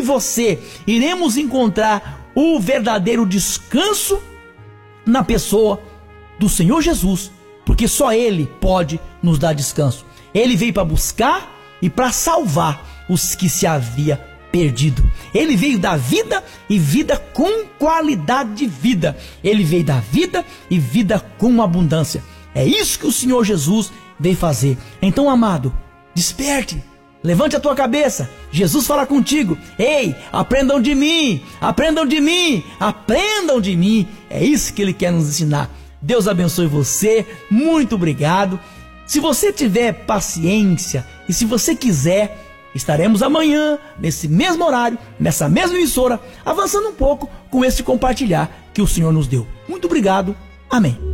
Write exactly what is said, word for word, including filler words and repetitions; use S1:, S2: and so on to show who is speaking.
S1: você iremos encontrar o verdadeiro descanso na pessoa do Senhor Jesus, porque só Ele pode nos dar descanso. Ele veio para buscar e para salvar os que se havia perdido. Ele veio dar vida e vida com qualidade de vida. Ele veio dar vida e vida com abundância. É isso que o Senhor Jesus veio fazer. Então, amado, desperte, levante a tua cabeça. Jesus fala contigo. Ei, aprendam de mim, aprendam de mim, aprendam de mim. É isso que Ele quer nos ensinar. Deus abençoe você, muito obrigado. Se você tiver paciência e se você quiser, estaremos amanhã, nesse mesmo horário, nessa mesma emissora, avançando um pouco com esse compartilhar que o Senhor nos deu. Muito obrigado, amém.